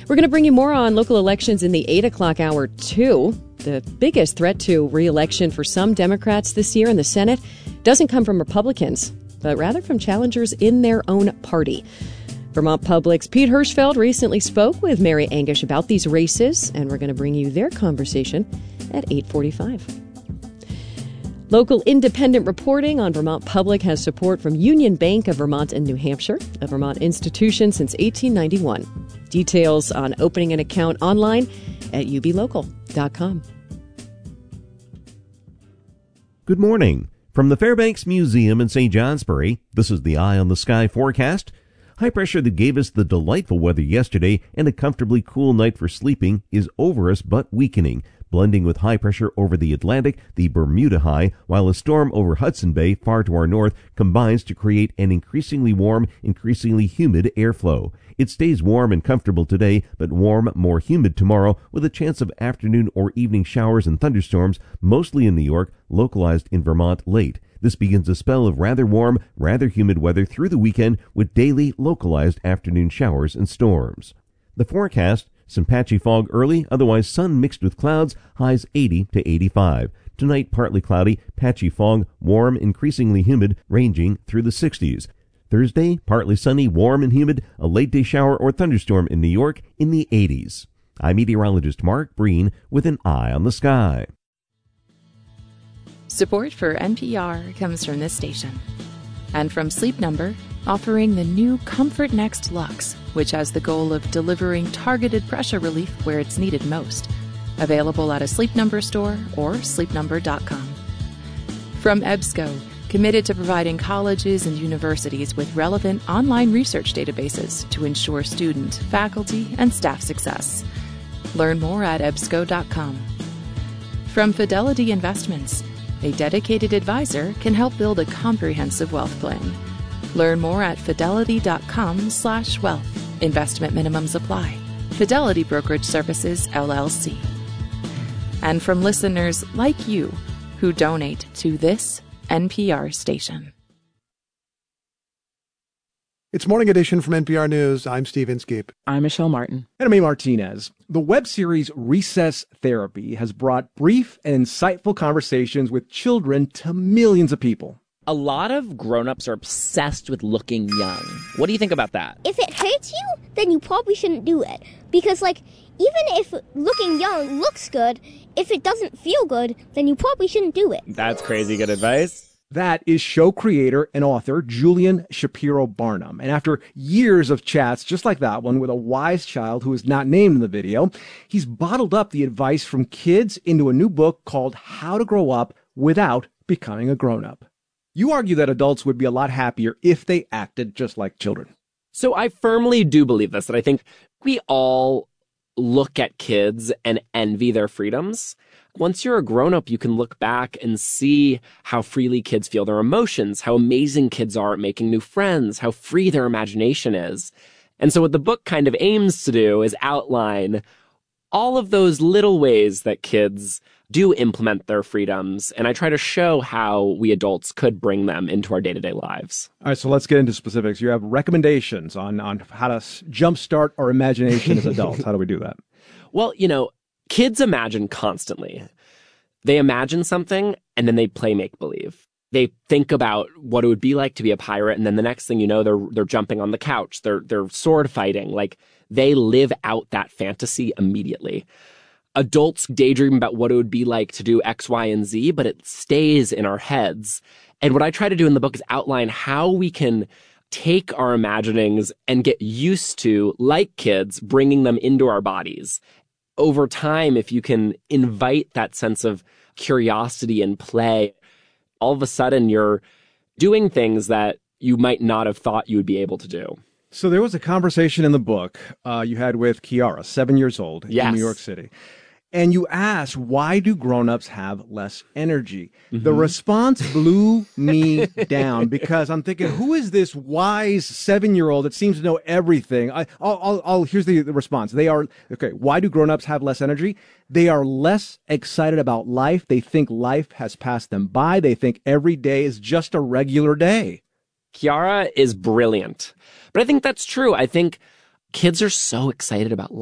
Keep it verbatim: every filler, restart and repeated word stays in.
We're going to bring you more on local elections in the eight o'clock hour, too. The biggest threat to re-election for some Democrats this year in the Senate doesn't come from Republicans, but rather from challengers in their own party. Vermont Public's Pete Hirschfeld recently spoke with Mary Angish about these races, and we're going to bring you their conversation at eight forty-five. Local independent reporting on Vermont Public has support from Union Bank of Vermont and New Hampshire, a Vermont institution since eighteen ninety-one. Details on opening an account online at u b local dot com. Good morning. From the Fairbanks Museum in Saint Johnsbury, this is the Eye on the Sky forecast. High pressure that gave us the delightful weather yesterday and a comfortably cool night for sleeping is over us but weakening, blending with high pressure over the Atlantic, the Bermuda High, while a storm over Hudson Bay far to our north combines to create an increasingly warm, increasingly humid airflow. It stays warm and comfortable today, but warm, more humid tomorrow, with a chance of afternoon or evening showers and thunderstorms, mostly in New York, localized in Vermont late. This begins a spell of rather warm, rather humid weather through the weekend with daily localized afternoon showers and storms. The forecast: some patchy fog early, otherwise sun mixed with clouds, highs eighty to eighty-five. Tonight partly cloudy, patchy fog, warm, increasingly humid, ranging through the sixties. Thursday, partly sunny, warm and humid, a late-day shower or thunderstorm in New York in the eighties. I'm meteorologist Mark Breen with an Eye on the Sky. Support for N P R comes from this station and from Sleep Number, offering the new Comfort Next Luxe, which has the goal of delivering targeted pressure relief where it's needed most. Available at a Sleep Number store or sleep number dot com. From EBSCO, committed to providing colleges and universities with relevant online research databases to ensure student, faculty, and staff success. Learn more at ebsco dot com. From Fidelity Investments, a dedicated advisor can help build a comprehensive wealth plan. Learn more at fidelity dot com slash wealth. Investment minimums apply. Fidelity Brokerage Services, L L C. And from listeners like you who donate to this N P R station. It's Morning Edition from N P R News. I'm Steve Inskeep. I'm Michelle Martin. And I'm A. Martinez. The web series Recess Therapy has brought brief and insightful conversations with children to millions of people. A lot of grown-ups are obsessed with looking young. What do you think about that? If it hurts you, then you probably shouldn't do it. Because, like, even if looking young looks good, if it doesn't feel good, then you probably shouldn't do it. That's crazy good advice. That is show creator and author Julian Shapiro Barnum. And after years of chats just like that one with a wise child who is not named in the video, he's bottled up the advice from kids into a new book called How to Grow Up Without Becoming a Grown-Up. You argue that adults would be a lot happier if they acted just like children. So I firmly do believe this, that I think we all look at kids and envy their freedoms. Once you're a grown-up, you can look back and see how freely kids feel their emotions, how amazing kids are at making new friends, how free their imagination is. And so what the book kind of aims to do is outline all of those little ways that kids do implement their freedoms, and I try to show how we adults could bring them into our day-to-day lives. All right, so let's get into specifics. You have recommendations on, on how to jumpstart our imagination as adults. How do we do that? Well, you know, kids imagine constantly. They imagine something, and then they play make-believe. They think about what it would be like to be a pirate, and then the next thing you know, they're they're jumping on the couch. They're they're sword fighting. Like, they live out that fantasy immediately. Adults daydream about what it would be like to do X, Y, and Z, but it stays in our heads. And what I try to do in the book is outline how we can take our imaginings and get used to, like kids, bringing them into our bodies. Over time, if you can invite that sense of curiosity and play, all of a sudden you're doing things that you might not have thought you would be able to do. So there was a conversation in the book uh, you had with Kiara, seven years old, yes. in New York City. And you asked, why do grown-ups have less energy? Mm-hmm. The response blew me down because I'm thinking, who is this wise seven-year-old that seems to know everything? I, I'll, I'll, I'll, here's the, the response. They are, okay, why do grown-ups have less energy? They are less excited about life. They think life has passed them by. They think every day is just a regular day. Kiara is brilliant. But I think that's true. I think kids are so excited about